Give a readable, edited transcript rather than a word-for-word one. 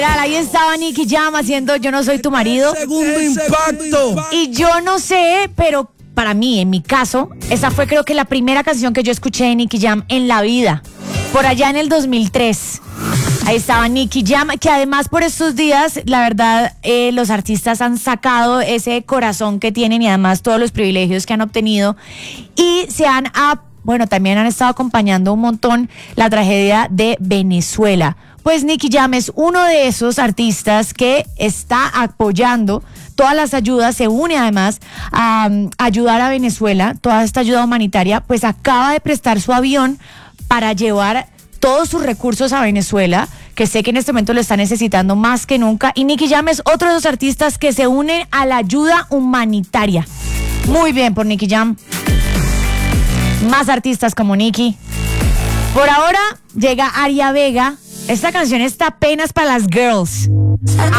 Ahí estaba Nicky Jam haciendo Yo no soy tu marido. Segundo impacto. Y yo no sé, pero para mí, en mi caso, esa fue creo que la primera canción que yo escuché de Nicky Jam en la vida. Por allá en el 2003. Ahí estaba Nicky Jam, que además por estos días, la verdad, los artistas han sacado ese corazón que tienen y además todos los privilegios que han obtenido. Y también han estado acompañando un montón la tragedia de Venezuela. Pues Nicky Jam es uno de esos artistas que está apoyando todas las ayudas, se une además a ayudar a Venezuela, toda esta ayuda humanitaria, pues acaba de prestar su avión para llevar todos sus recursos a Venezuela, que sé que en este momento lo está necesitando más que nunca, y Nicky Jam es otro de los artistas que se unen a la ayuda humanitaria. Muy bien por Nicky Jam. Más artistas como Nicky. Por ahora llega Aria Vega. Esta canción está apenas para las girls.